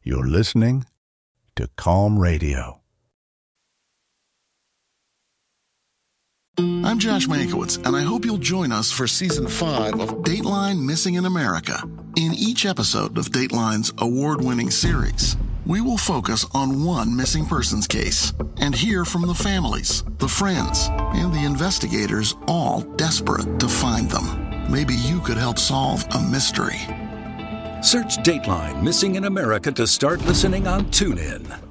You're listening to Calm Radio. I'm Josh Mankiewicz, and I hope you'll join us for Season 5 of Dateline Missing in America. In each episode of Dateline's award-winning series, we will focus on one missing persons case and hear from the families, the friends, and the investigators, all desperate to find them. Maybe you could help solve a mystery. Search Dateline Missing in America to start listening on TuneIn.